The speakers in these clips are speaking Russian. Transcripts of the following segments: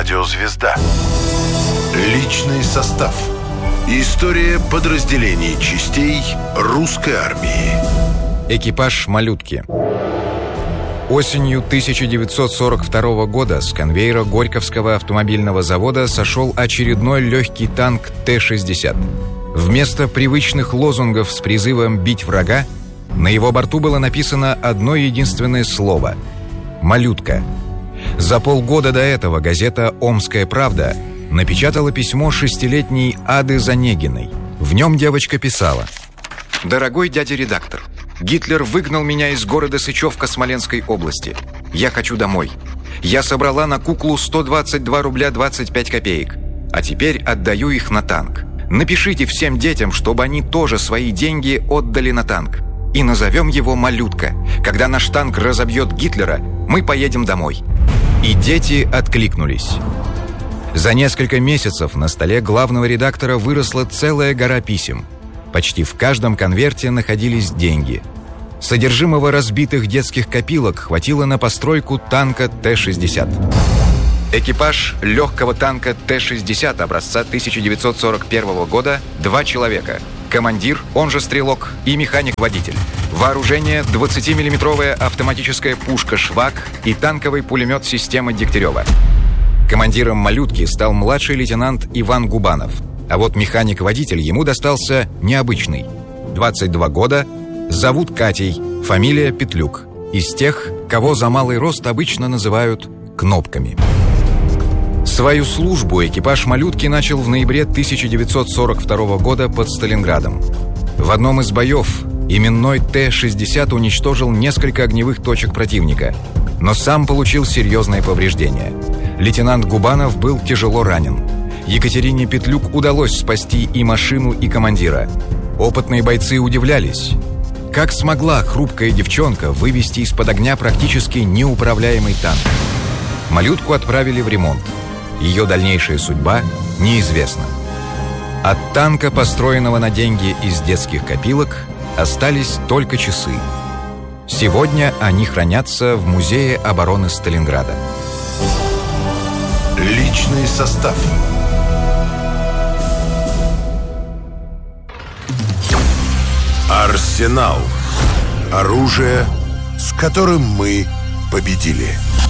Радиозвезда. Личный состав. История подразделений частей русской армии. Экипаж «Малютки». Осенью 1942 года с конвейера Горьковского автомобильного завода сошел очередной легкий танк Т-60. Вместо привычных лозунгов с призывом «бить врага» на его борту было написано одно единственное слово – «Малютка». За полгода до этого газета «Омская правда» напечатала письмо 6-летней Ады Занегиной. В нем девочка писала: «Дорогой дядя редактор, Гитлер выгнал меня из города Сычевка Смоленской области. Я хочу домой. Я собрала на куклу 122 рубля 25 копеек. А теперь отдаю их на танк. Напишите всем детям, чтобы они тоже свои деньги отдали на танк. И назовем его «Малютка». Когда наш танк разобьет Гитлера, мы поедем домой». И дети откликнулись. За несколько месяцев на столе главного редактора выросла целая гора писем. Почти в каждом конверте находились деньги. Содержимого разбитых детских копилок хватило на постройку танка Т-60. Экипаж легкого танка Т-60 образца 1941 года – 2 человека. Командир, он же стрелок, и механик-водитель. Вооружение – 20-миллиметровая автоматическая пушка «Швак» и танковый пулемет системы Дегтярева. Командиром «Малютки» стал младший лейтенант Иван Губанов. А вот механик-водитель ему достался необычный. 22 года, зовут Катей, фамилия Петлюк. Из тех, кого за малый рост обычно называют «кнопками». Свою службу экипаж «Малютки» начал в ноябре 1942 года под Сталинградом. В одном из боев именной Т-60 уничтожил несколько огневых точек противника, но сам получил серьезные повреждения. Лейтенант Губанов был тяжело ранен. Екатерине Петлюк удалось спасти и машину, и командира. Опытные бойцы удивлялись. Как смогла хрупкая девчонка вывести из-под огня практически неуправляемый танк? «Малютку» отправили в ремонт. Ее дальнейшая судьба неизвестна. От танка, построенного на деньги из детских копилок, остались только часы. Сегодня они хранятся в Музее обороны Сталинграда. Личный состав. Арсенал. Оружие, с которым мы победили.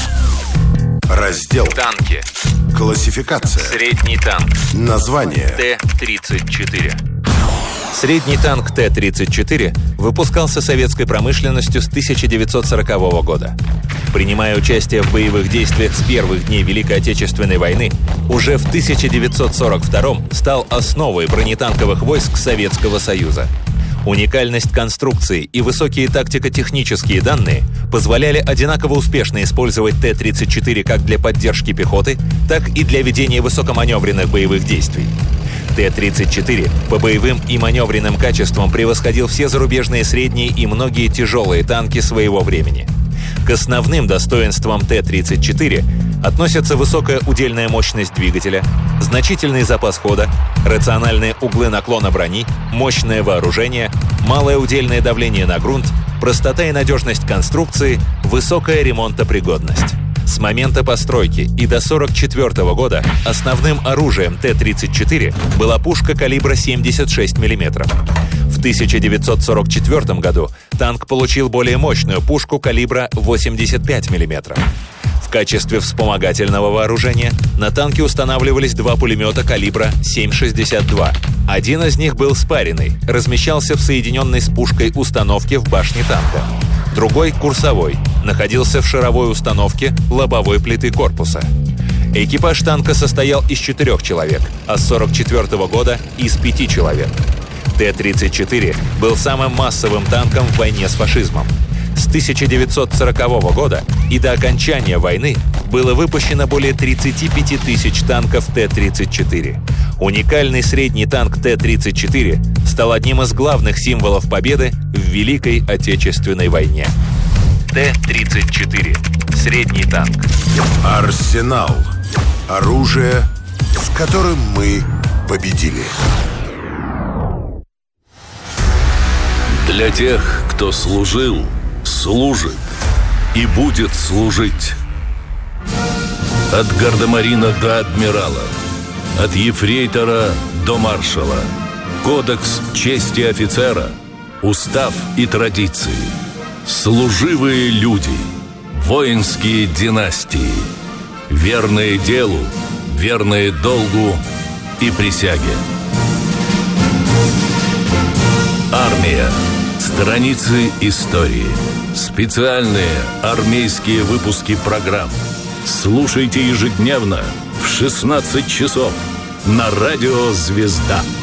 Раздел. Танки. Классификация. Средний танк. Название. Т-34. Средний танк Т-34 выпускался советской промышленностью с 1940 года. Принимая участие в боевых действиях с первых дней Великой Отечественной войны, уже в 1942 стал основой бронетанковых войск Советского Союза. Уникальность конструкции и высокие тактико-технические данные позволяли одинаково успешно использовать Т-34 как для поддержки пехоты, так и для ведения высокоманевренных боевых действий. Т-34 по боевым и маневренным качествам превосходил все зарубежные средние и многие тяжелые танки своего времени. К основным достоинствам Т-34 относятся высокая удельная мощность двигателя, значительный запас хода, рациональные углы наклона брони, мощное вооружение, малое удельное давление на грунт, простота и надежность конструкции, высокая ремонтопригодность. С момента постройки и до 1944 года основным оружием Т-34 была пушка калибра 76 мм. В 1944 году танк получил более мощную пушку калибра 85 мм. В качестве вспомогательного вооружения на танке устанавливались 2 пулемета калибра 7,62. Один из них был спаренный, размещался в соединенной с пушкой установке в башне танка. Другой, курсовой, находился в шаровой установке лобовой плиты корпуса. Экипаж танка состоял из 4 человек, а с 1944 года из 5 человек. Т-34 был самым массовым танком в войне с фашизмом. С 1940 года и до окончания войны было выпущено более 35 тысяч танков Т-34. Уникальный средний танк Т-34 стал одним из главных символов победы в Великой Отечественной войне. Т-34. Средний танк. Арсенал. Оружие, с которым мы победили. Для тех, кто служил, служит и будет служить. От гардемарина до адмирала, от ефрейтора до маршала. Кодекс чести офицера, устав и традиции. Служивые люди, воинские династии. Верные делу, верные долгу и присяге. Армия. Страницы истории. Специальные армейские выпуски программ. Слушайте ежедневно в 16 часов на радио «Звезда».